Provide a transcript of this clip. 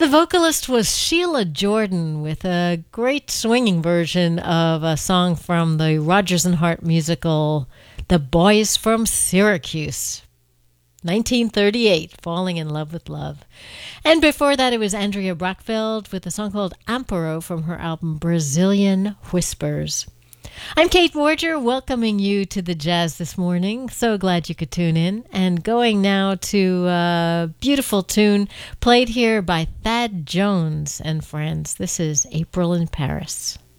The vocalist was Sheila Jordan with a great swinging version of a song from the Rodgers and Hart musical, The Boys from Syracuse. 1938, Falling in Love with Love. And before that, it was Andrea Brockfeld with a song called Amparo from her album Brazilian Whispers. I'm Kate Borger, welcoming you to the jazz this morning. So glad you could tune in. And going now to a beautiful tune played here by Thad Jones and friends. This is April in Paris.